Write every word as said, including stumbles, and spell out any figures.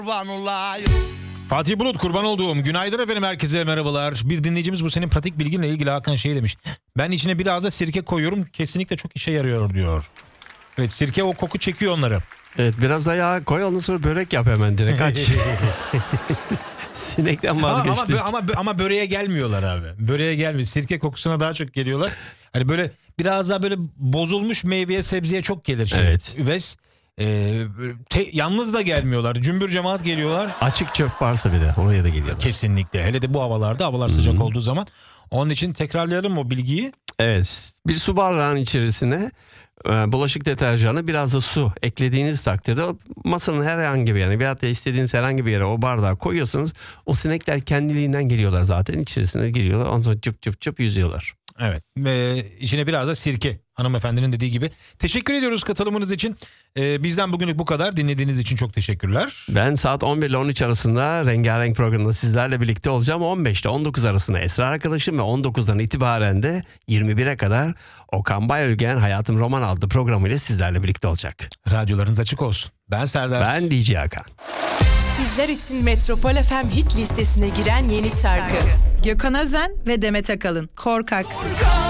Fatih Bulut, kurban olduğum. Günaydın efendim, herkese merhabalar. Bir dinleyicimiz bu senin pratik bilginle ilgili Hakan şey demiş. Ben içine biraz da sirke koyuyorum, kesinlikle çok işe yarıyor diyor. Evet, sirke o koku çekiyor onları. Evet, biraz da yağ koy, ondan sonra börek yap hemen direkt aç. Sinekten vazgeçtik. Ama, ama, ama, ama böreğe gelmiyorlar abi. Böreğe gelmiyor. Sirke kokusuna daha çok geliyorlar. Hani böyle biraz daha böyle bozulmuş meyveye sebzeye çok gelir şey. Evet. Üves. Ee, te, yalnız da gelmiyorlar. Cümbür cemaat geliyorlar. Açık çöp varsa bir de oraya da geliyorlar. Kesinlikle. Hele de bu havalarda, havalar sıcak hmm. olduğu zaman. Onun için tekrarlayalım o bilgiyi. Evet. Bir su bardağının içerisine bulaşık deterjanı, biraz da su eklediğiniz takdirde masanın herhangi bir yerine veyahut da istediğiniz herhangi bir yere o bardağı koyuyorsunuz. O sinekler kendiliğinden geliyorlar zaten, içerisine geliyorlar. Ondan sonra cıp cıp cıp yüzüyorlar. Evet, ve içine biraz da sirke, hanımefendinin dediği gibi. Teşekkür ediyoruz katılımınız için. Ee, bizden bugünlük bu kadar. Dinlediğiniz için çok teşekkürler. Ben saat on bir ile on üç arasında Rengarenk programında sizlerle birlikte olacağım. on beş ile on dokuz arasında Esra arkadaşım ve on dokuzdan itibaren de yirmi bire kadar Okan Bayülgen Hayatım Roman adlı programıyla sizlerle birlikte olacak. Radyolarınız açık olsun. Ben Serdar. Ben D J Hakan. Sizler için Metropol F M hit listesine giren yeni şarkı. Gökhan Özen ve Demet Akalın, Korkak. Korkak.